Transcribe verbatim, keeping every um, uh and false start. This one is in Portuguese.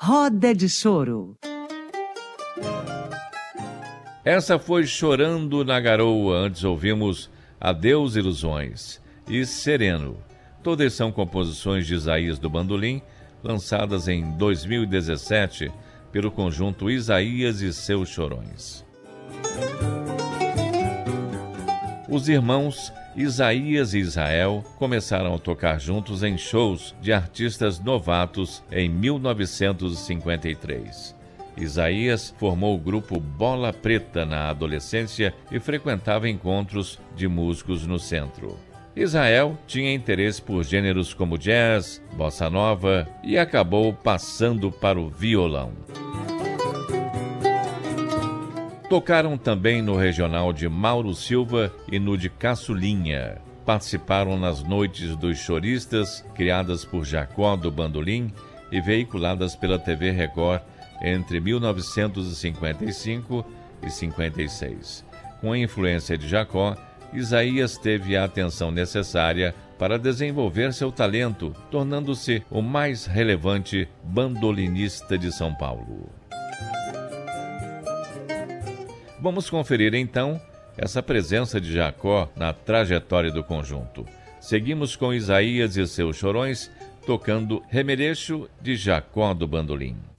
Roda de choro. Essa foi Chorando na Garoa. Antes ouvimos Adeus Ilusões e Sereno. Todas são composições de Isaías do Bandolim, lançadas em dois mil e dezessete pelo conjunto Isaías e Seus Chorões. Os irmãos Isaías e Israel começaram a tocar juntos em shows de artistas novatos em mil novecentos e cinquenta e três. Isaías formou o grupo Bola Preta na adolescência e frequentava encontros de músicos no centro. Israel tinha interesse por gêneros como jazz, bossa nova e acabou passando para o violão. Tocaram também no regional de Mauro Silva e no de Caçulinha. Participaram nas Noites dos Choristas, criadas por Jacó do Bandolim e veiculadas pela T V Record entre mil novecentos e cinquenta e cinco e cinquenta e seis. Com a influência de Jacó, Isaías teve a atenção necessária para desenvolver seu talento, tornando-se o mais relevante bandolinista de São Paulo. Vamos conferir então essa presença de Jacó na trajetória do conjunto. Seguimos com Isaías e Seus Chorões, tocando Remeleixo de Jacó do Bandolim.